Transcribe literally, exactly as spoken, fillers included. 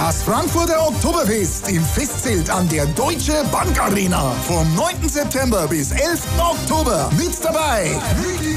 Das Frankfurter Oktoberfest im Festzelt an der Deutsche Bank Arena. Vom neunten September bis elften Oktober. Mit dabei Rüdiger